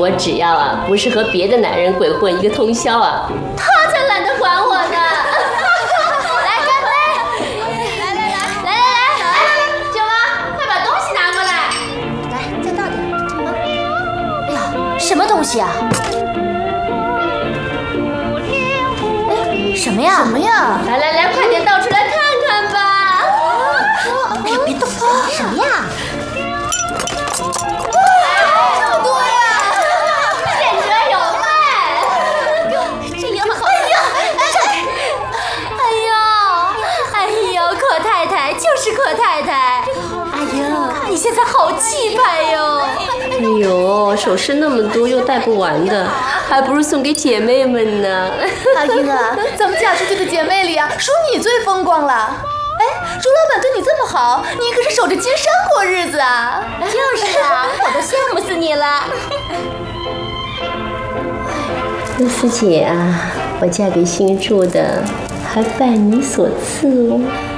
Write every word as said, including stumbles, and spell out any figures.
我只要啊，不是和别的男人鬼混一个通宵啊，他才懒得管我呢。来干杯！来来来来来来来，舅妈，快把东西拿过来。 来，再倒点。哎呀，什么东西啊？哎，什么呀？ 什么呀？ 来来来，快点倒出来看看吧。 哎呀，别动！什么呀？就是可太太，哎呀，你现在好气派哟！ 哎呦，首饰那么多又戴不完的，还不如送给姐妹们呢。 阿英啊，咱们嫁出去的姐妹里啊，属你最风光了。哎，朱老板对你这么好，你可是守着金山过日子啊！ 就是啊，我都羡慕死你了。 露丝姐啊，我嫁给姓祝的，还拜你所赐哦。